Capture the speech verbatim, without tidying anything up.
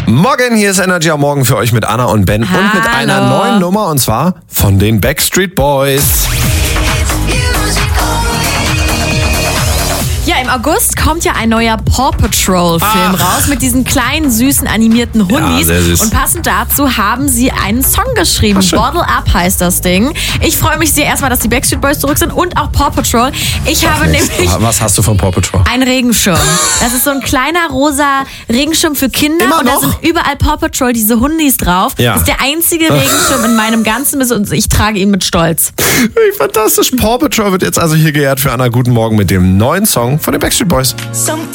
Morgen, hier ist Energy am Morgen für euch mit Anna und Ben Hallo. und mit einer neuen Nummer und zwar von den Backstreet Boys. Ja, im August kommt ja ein neuer Paw Patrol Film Ach. raus mit diesen kleinen, süßen, animierten Hundis. Ja, sehr süß. Und passend dazu haben sie einen Song geschrieben. Bottle Up heißt das Ding. Ich freue mich sehr erstmal, dass die Backstreet Boys zurück sind und auch Paw Patrol. Ich Sag habe nichts. nämlich Was hast du von Paw Patrol? einen Regenschirm. Das ist so ein kleiner rosa Regenschirm für Kinder. Immer und da noch? sind überall Paw Patrol, diese Hundis drauf. Ja. Das ist der einzige Regenschirm in meinem ganzen Besitz und ich trage ihn mit Stolz. Wie fantastisch. Paw Patrol wird jetzt also hier geehrt für Anna. Guten Morgen mit dem neuen Song von den Backstreet Boys. Something